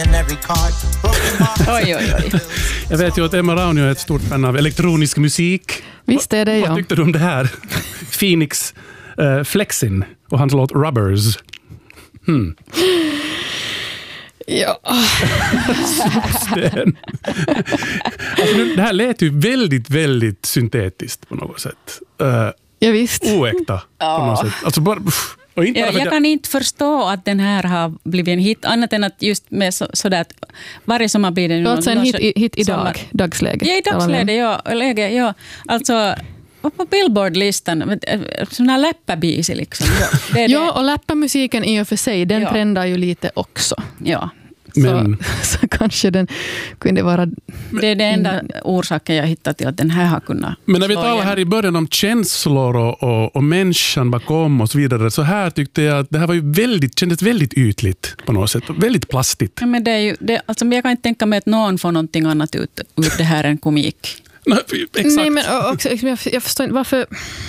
Oj. Jag vet ju att Emma Raunio är ett stort fan av elektronisk musik. Visst är det, ja. Vad tyckte du om det här? Phoenix Flexin och hans låt Rubbers. Ja. Alltså, det här lät ju väldigt, väldigt syntetiskt på något sätt. Ja, visst. Oäkta på något sätt. Alltså bara... Och inte bara jag kan inte förstå att den här har blivit en hit, annat än att just med sådär att varje sommar blir det nu. Alltså en hit i dagsläge. Ja, i dagsläge, ja. Alltså på Billboard-listan, sån här läppabisi liksom. Ja, och läppamusiken i och för sig, den trendar ju lite också. Ja. Så kanske den kunde vara... Det är det enda orsaken jag hittat till att den här har kunnat... Men när vi talar här i början om känslor och människan bakom och så vidare, så här tyckte jag att det här var ju kändes väldigt ytligt på något sätt. Väldigt plastigt. Ja, men det är ju, alltså, jag kan inte tänka mig att någon får någonting annat ut det här än komik. Exakt. Nej, men också, jag förstår inte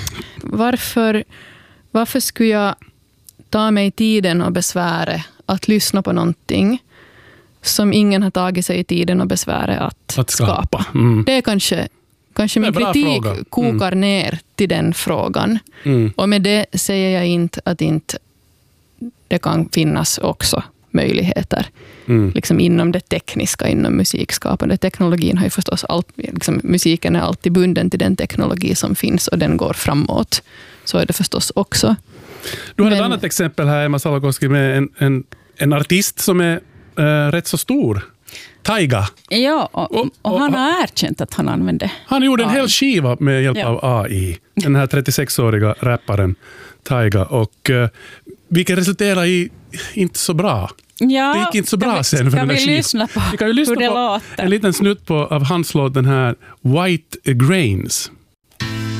varför skulle jag ta mig tiden och besväret att lyssna på någonting som ingen har tagit sig tiden och besväret att skapa. Det är kanske min kritik kokar ner till den frågan. Och med det säger jag inte att inte det kan finnas också möjligheter liksom inom det tekniska, inom musikskapande. Teknologin har ju förstås liksom, musiken är alltid bunden till den teknologi som finns och den går framåt. Så är det förstås också. Du har ett annat exempel här, Emma Salakoski, med en artist som är rätt så stor. Taiga. Ja, och han har erkänt att han använde. Han gjorde en hel skiva med hjälp av AI. Den här 36-åriga rapparen Taiga. Och vilket resulterar i inte så bra. Ja, det gick inte så bra sen. Ska vi lyssna på hur det låter? En liten snutt av hans låt, den här White Grains.